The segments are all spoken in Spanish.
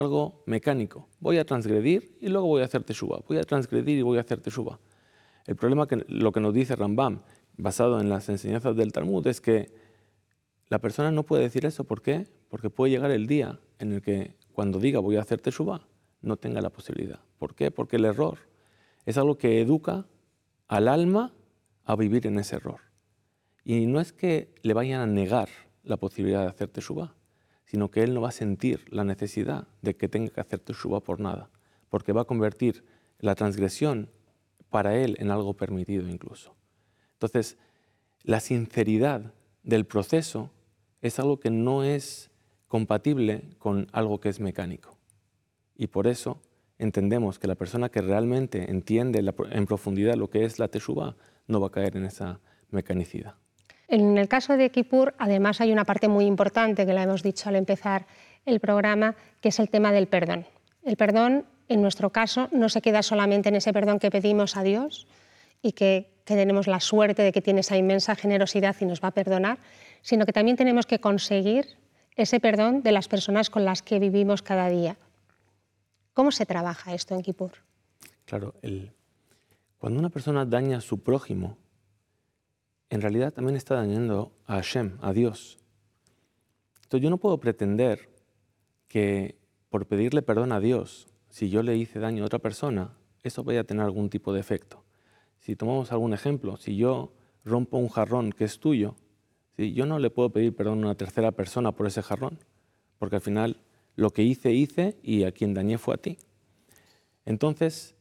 algo mecánico. Voy a transgredir y luego voy a hacer teshuvá. Voy a transgredir y voy a hacer teshuvá. El problema que lo que nos dice Rambam, basado en las enseñanzas del Talmud, es que la persona no puede decir eso. ¿Por qué? Porque puede llegar el día en el que cuando diga voy a hacer teshuvá, no tenga la posibilidad. ¿Por qué? Porque el error es algo que educa al alma a vivir en ese error. Y no es que le vayan a negar la posibilidad de hacer teshuvá, sino que él no va a sentir la necesidad de que tenga que hacer teshuvá por nada, porque va a convertir la transgresión para él en algo permitido incluso. Entonces, la sinceridad del proceso es algo que no es compatible con algo que es mecánico. Y por eso entendemos que la persona que realmente entiende en profundidad lo que es la teshuvá no va a caer en esa mecanicidad. En el caso de Kippur, además, hay una parte muy importante que la hemos dicho al empezar el programa, que es el tema del perdón. El perdón, en nuestro caso, no se queda solamente en ese perdón que pedimos a Dios y que tenemos la suerte de que tiene esa inmensa generosidad y nos va a perdonar, sino que también tenemos que conseguir ese perdón de las personas con las que vivimos cada día. ¿Cómo se trabaja esto en Kippur? Claro, cuando una persona daña a su prójimo, en realidad también está dañando a Hashem, a Dios. Entonces yo no puedo pretender que por pedirle perdón a Dios, si yo le hice daño a otra persona, eso vaya a tener algún tipo de efecto. Si tomamos algún ejemplo, si yo rompo un jarrón que es tuyo, ¿sí? Yo no le puedo pedir perdón a una tercera persona por ese jarrón, porque al final lo que hice y a quien dañé fue a ti. Entonces,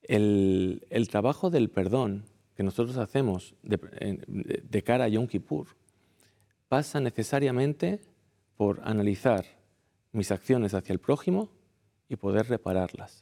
el trabajo del perdón que nosotros hacemos de cara a Yom Kippur pasa necesariamente por analizar mis acciones hacia el prójimo y poder repararlas.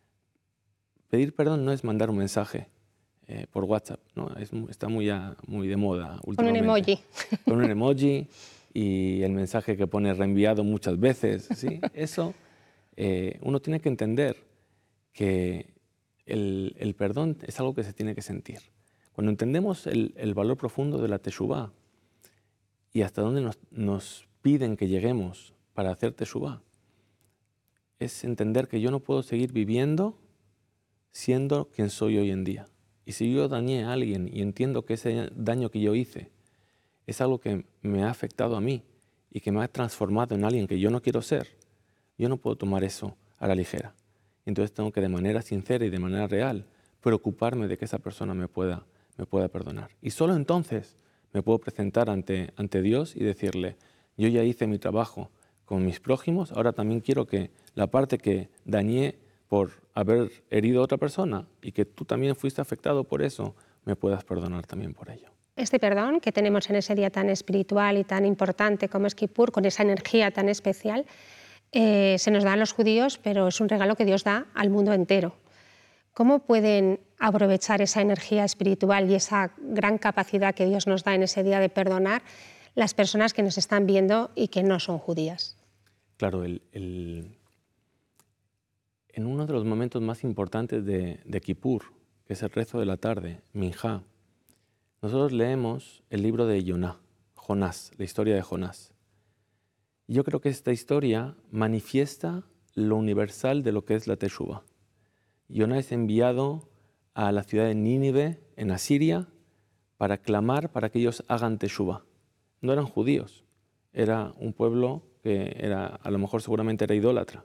Pedir perdón no es mandar un mensaje por WhatsApp, ¿no? Está muy de moda últimamente. Con un emoji. Con un emoji y el mensaje que pone reenviado muchas veces, ¿sí? Eso, uno tiene que entender que el perdón es algo que se tiene que sentir. Cuando entendemos el valor profundo de la teshuvá y hasta dónde nos piden que lleguemos para hacer teshuvá, es entender que yo no puedo seguir viviendo siendo quien soy hoy en día. Y si yo dañé a alguien y entiendo que ese daño que yo hice es algo que me ha afectado a mí y que me ha transformado en alguien que yo no quiero ser, yo no puedo tomar eso a la ligera. Entonces tengo que de manera sincera y de manera real preocuparme de que esa persona me pueda perdonar. Y solo entonces me puedo presentar ante Dios y decirle, yo ya hice mi trabajo con mis prójimos, ahora también quiero que la parte que dañé por haber herido a otra persona y que tú también fuiste afectado por eso, me puedas perdonar también por ello. Este perdón que tenemos en ese día tan espiritual y tan importante como es Kippur, con esa energía tan especial, se nos da a los judíos, pero es un regalo que Dios da al mundo entero. ¿Cómo pueden aprovechar esa energía espiritual y esa gran capacidad que Dios nos da en ese día de perdonar las personas que nos están viendo y que no son judías? Claro, en uno de los momentos más importantes de Kippur, que es el rezo de la tarde, Minjá, nosotros leemos el libro de Jonás, la historia de Jonás. Y yo creo que esta historia manifiesta lo universal de lo que es la teshuvá. Jonás es enviado a la ciudad de Nínive, en Asiria, para clamar para que ellos hagan teshuvá. No eran judíos, era un pueblo que a lo mejor seguramente era idólatra.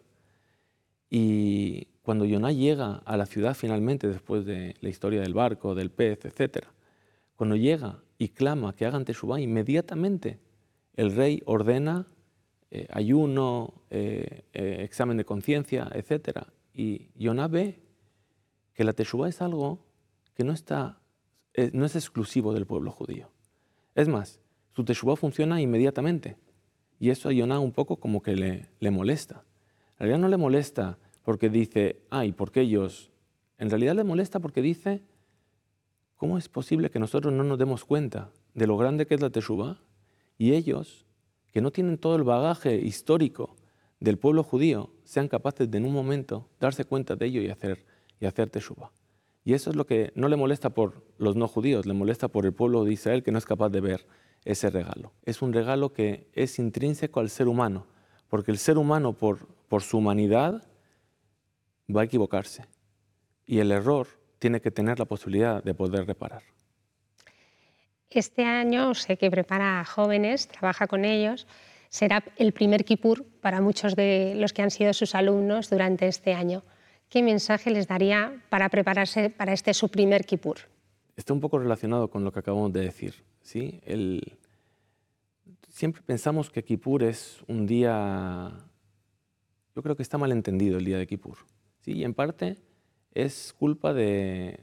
Y cuando Jonás llega a la ciudad finalmente, después de la historia del barco, del pez, etc., cuando llega y clama que hagan teshuvá, inmediatamente el rey ordena ayuno, examen de conciencia, etc. Y Jonás ve que la teshuvá es algo que no es exclusivo del pueblo judío. Es más, su teshuvá funciona inmediatamente. Y eso a Jonás un poco como que le molesta. En realidad no le molesta porque dice, ay, ¿por qué ellos? En realidad le molesta porque dice, ¿cómo es posible que nosotros no nos demos cuenta de lo grande que es la teshuvá? Y ellos, que no tienen todo el bagaje histórico del pueblo judío, sean capaces de en un momento darse cuenta de ello y hacer teshuvá. Y eso es lo que no le molesta por los no judíos, le molesta por el pueblo de Israel que no es capaz de ver ese regalo. Es un regalo que es intrínseco al ser humano, porque el ser humano por su humanidad va a equivocarse y el error tiene que tener la posibilidad de poder reparar. Este año sé que prepara a jóvenes, trabaja con ellos. Será el primer Kipur para muchos de los que han sido sus alumnos durante este año. ¿Qué mensaje les daría para prepararse para este su primer Kipur? Está un poco relacionado con lo que acabamos de decir, ¿sí? Siempre pensamos que Kipur es un día, yo creo que está mal entendido el día de Kipur, ¿sí? Y en parte es culpa de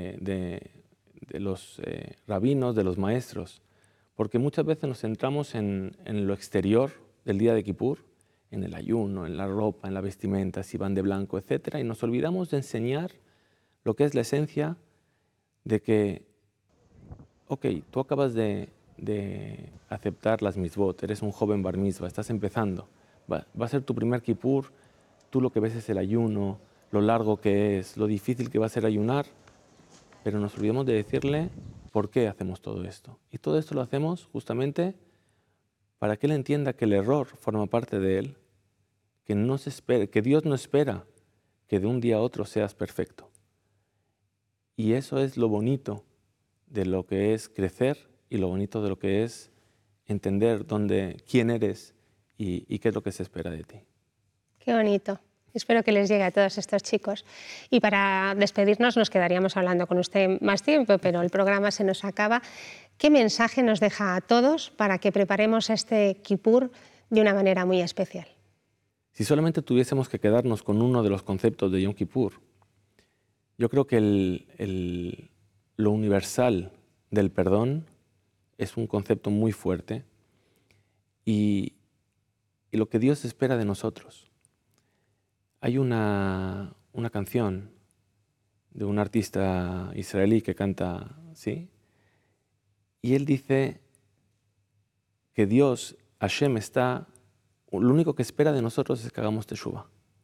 los rabinos, de los maestros, porque muchas veces nos centramos en lo exterior del día de Kipur, en el ayuno, en la ropa, en la vestimenta, si van de blanco, etc. Y nos olvidamos de enseñar lo que es la esencia de que, ok, tú acabas de aceptar las mitzvot, eres un joven bar mitzvah, estás empezando, va a ser tu primer Kipur, tú lo que ves es el ayuno, lo largo que es, lo difícil que va a ser ayunar, pero nos olvidamos de decirle por qué hacemos todo esto. Y todo esto lo hacemos justamente para que él entienda que el error forma parte de él, que Dios no espera que de un día a otro seas perfecto. Y eso es lo bonito de lo que es crecer y lo bonito de lo que es entender quién eres y qué es lo que se espera de ti. Qué bonito. Espero que les llegue a todos estos chicos. Y para despedirnos nos quedaríamos hablando con usted más tiempo, pero el programa se nos acaba. ¿Qué mensaje nos deja a todos para que preparemos este Kipur de una manera muy especial? Si solamente tuviésemos que quedarnos con uno de los conceptos de Yom Kippur, yo creo que lo universal del perdón es un concepto muy fuerte y lo que Dios espera de nosotros. Hay una canción de un artista israelí que canta, ¿sí? Y él dice que Dios, Hashem, lo único que espera de nosotros es que hagamos teshuvah.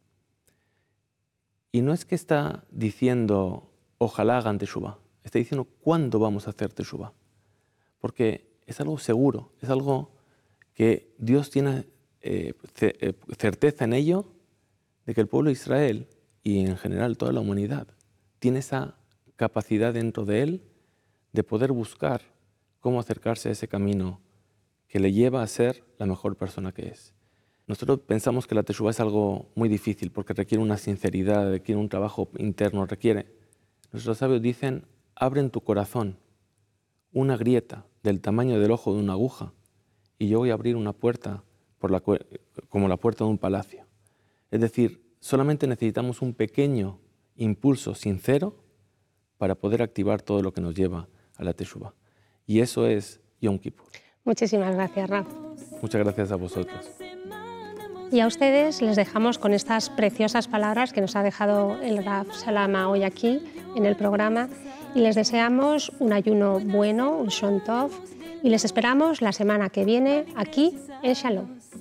Y no es que está diciendo, ojalá hagan teshuvah, está diciendo cuándo vamos a hacer teshuvah. Porque es algo seguro, es algo que Dios tiene certeza en ello, de que el pueblo de Israel y en general toda la humanidad tiene esa capacidad dentro de él de poder buscar cómo acercarse a ese camino que le lleva a ser la mejor persona que es. Nosotros pensamos que la teshuvah es algo muy difícil porque requiere una sinceridad, requiere un trabajo interno, Nuestros sabios dicen, abre en tu corazón una grieta del tamaño del ojo de una aguja y yo voy a abrir una puerta como la puerta de un palacio. Es decir, solamente necesitamos un pequeño impulso sincero para poder activar todo lo que nos lleva a la teshuvah. Y eso es Yom Kippur. Muchísimas gracias, Rav. Muchas gracias a vosotros. Y a ustedes les dejamos con estas preciosas palabras que nos ha dejado el Rav Salama hoy aquí en el programa y les deseamos un ayuno bueno, un Shon Tov, y les esperamos la semana que viene aquí en Shalom.